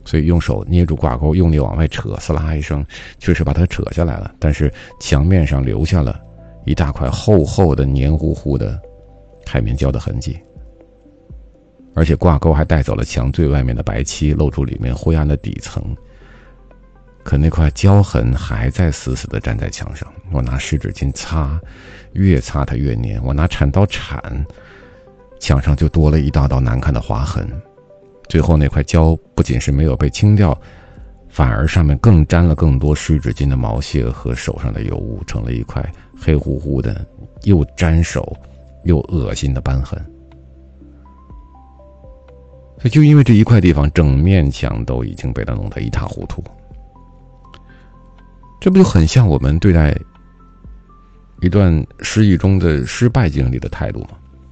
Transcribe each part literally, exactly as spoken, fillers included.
所以用手捏住挂钩，用力往外扯，撕啦一声，确实把它扯下来了，但是墙面上留下了一大块厚厚的黏糊糊的海绵胶的痕迹，而且挂钩还带走了墙最外面的白漆，露出里面灰暗的底层。可那块胶痕还在死死地粘在墙上，我拿湿纸巾擦，越擦它越黏，我拿铲刀铲，墙上就多了一道道难看的划痕。最后那块胶不仅是没有被清掉，反而上面更沾了更多湿纸巾的毛屑和手上的油污，成了一块黑乎乎的又沾手又恶心的斑痕。所以就因为这一块地方，整面墙都已经被它弄得一塌糊涂。这不就很像我们对待一段失意中的失败经历的态度吗？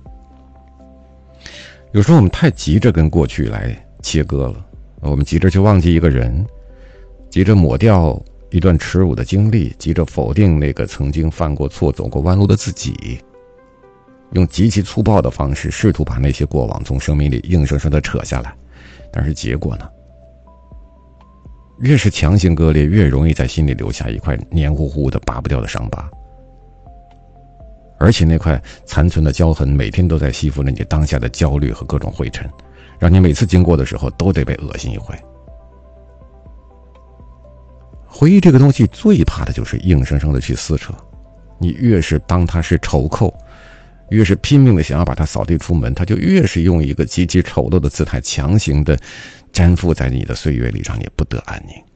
有时候我们太急着跟过去来切割了，我们急着去忘记一个人，急着抹掉一段耻辱的经历，急着否定那个曾经犯过错走过弯路的自己，用极其粗暴的方式试图把那些过往从生命里硬生生的扯下来。但是结果呢，越是强行割裂，越容易在心里留下一块黏糊糊的拔不掉的伤疤，而且那块残存的胶痕每天都在吸附着你当下的焦虑和各种灰尘，让你每次经过的时候都得被恶心一回。回忆这个东西最怕的就是硬生生的去撕扯，你越是当它是仇寇，越是拼命的想要把它扫地出门，它就越是用一个极其丑陋的姿态强行的粘附在你的岁月里，让你不得安宁。